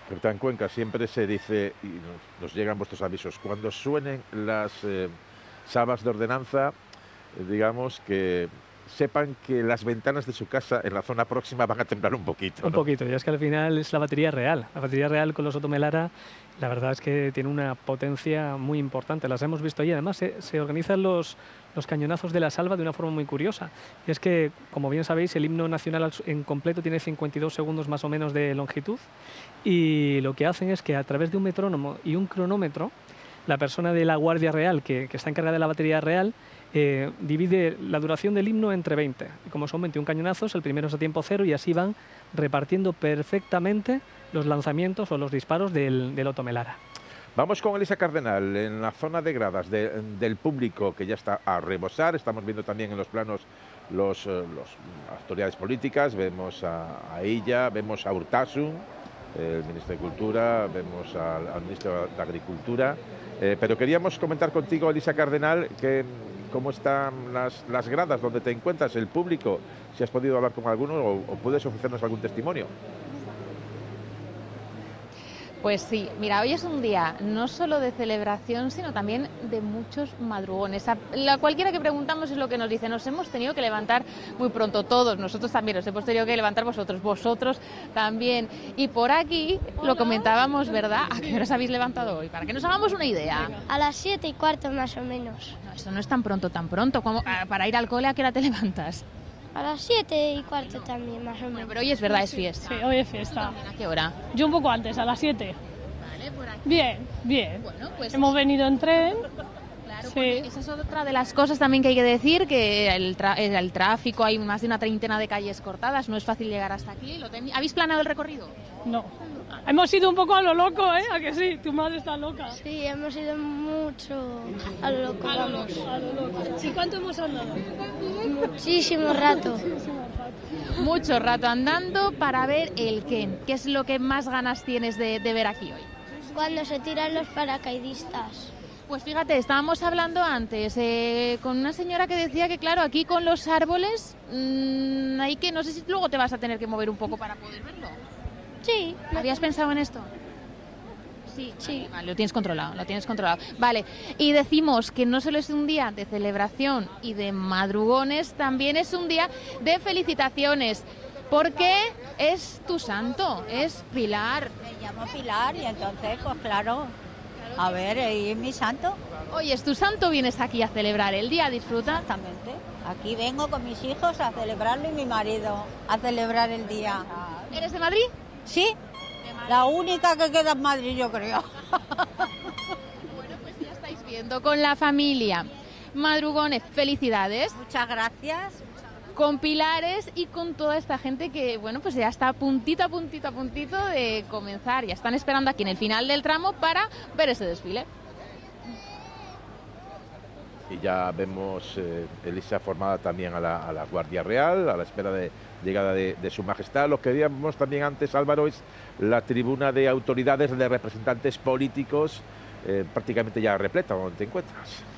Pero en Cuenca siempre se dice, y nos llegan vuestros avisos, cuando suenen las salvas de ordenanza, digamos que sepan que las ventanas de su casa en la zona próxima van a temblar un poquito, Un ¿no? poquito, y es que al final es la batería real. La batería real con los Otomelara, la verdad es que tiene una potencia muy importante. Las hemos visto allí. Además, se organizan los cañonazos de la salva de una forma muy curiosa. Y es que, como bien sabéis, el himno nacional en completo tiene 52 segundos más o menos de longitud. Y lo que hacen es que a través de un metrónomo y un cronómetro, la persona de la Guardia Real, que está encargada de la batería real, divide la duración del himno entre 20. Y como son 21 cañonazos, el primero es a tiempo cero y así van repartiendo perfectamente los lanzamientos o los disparos del Otomelara. Vamos con Elisa Cardenal, en la zona de gradas del público que ya está a rebosar. Estamos viendo también en los planos las autoridades políticas. Vemos a ella, vemos a Urtasun, el ministro de Cultura, vemos al ministro de Agricultura. Pero queríamos comentar contigo, Elisa Cardenal, cómo están las gradas donde te encuentras, el público, si has podido hablar con alguno o puedes ofrecernos algún testimonio. Pues sí, mira, hoy es un día no solo de celebración, sino también de muchos madrugones. Cualquiera que preguntamos es lo que nos dice, nos hemos tenido que levantar muy pronto, todos, nosotros también nos hemos tenido que levantar vosotros también. Y por aquí lo comentábamos, ¿verdad? ¿A qué horas habéis levantado hoy? Para que nos hagamos una idea. A las 7:15 más o menos. No, eso no es tan pronto. Como, para ir al cole, ¿a qué hora te levantas? A las 7:15 también, más o menos. Bueno, pero hoy es verdad, es fiesta. Sí, hoy es fiesta. ¿A qué hora? Yo un poco antes, a las 7. Vale, por aquí. Bien. Bueno, pues hemos venido en tren. claro, Sí. esa es otra de las cosas también que hay que decir, que el tráfico, hay más de una treintena de calles cortadas, no es fácil llegar hasta aquí. ¿Habéis planeado el recorrido? No. Hemos ido un poco a lo loco, ¿eh? ¿A que sí? Tu madre está loca. Sí, hemos ido mucho a lo loco, vamos. A lo loco. ¿Y cuánto hemos andado? Muchísimo rato. Mucho rato andando para ver el qué. ¿Qué es lo que más ganas tienes de ver aquí hoy? Cuando se tiran los paracaidistas. Pues fíjate, estábamos hablando antes con una señora que decía que claro, aquí con los árboles hay que, no sé si luego te vas a tener que mover un poco para poder verlo. Sí. ¿Habías pensado en esto? Sí. Vale, lo tienes controlado. Vale, y decimos que no solo es un día de celebración y de madrugones, también es un día de felicitaciones, porque es tu santo, es Pilar. Me llamo Pilar y entonces, pues claro, a ver, ¿y es mi santo? Oye, es tu santo, vienes aquí a celebrar el día, disfruta. Exactamente. Aquí vengo con mis hijos a celebrarlo y mi marido a celebrar el día. ¿Eres de Madrid? Sí, la única que queda en Madrid, yo creo. Bueno, pues ya estáis viendo con la familia. Madrugones, felicidades. Muchas gracias. Con Pilares y con toda esta gente que, bueno, pues ya está a puntito de comenzar. Ya están esperando aquí en el final del tramo para ver ese desfile. Y ya vemos Elisa formada también a la Guardia Real, a la espera de llegada de su majestad. Lo que veíamos también antes, Álvaro, es la tribuna de autoridades, de representantes políticos, prácticamente ya repleta donde te encuentras.